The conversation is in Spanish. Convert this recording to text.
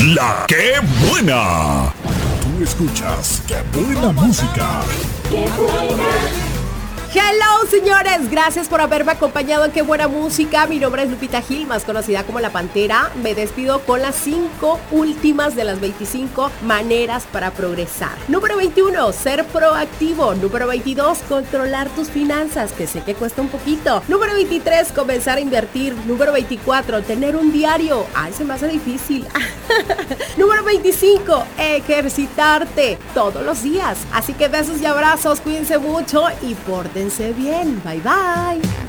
La que buena. Tú escuchas Qué Buena Música. ¡Qué buena! Hello, señores, gracias por haberme acompañado en Qué Buena Música. Mi nombre es Lupita Gil, más conocida como La Pantera. Me despido con las 5 últimas de las 25 maneras para progresar. Número 21, ser proactivo. Número 22, controlar tus finanzas, que sé que cuesta un poquito. Número 23, comenzar a invertir. Número 24, tener un diario. Ay, se me hace difícil. Número 25, ejercitarte todos los días. Así que besos y abrazos, cuídense mucho y pórtense bien. Bye bye.